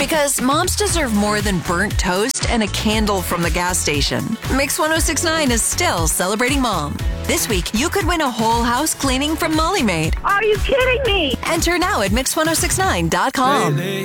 Because moms deserve more than burnt toast and a candle from the gas station. Mix 1069 is still celebrating mom. This week, you could win a whole house cleaning from Molly Maid. Are you kidding me? Enter now at mix1069.com.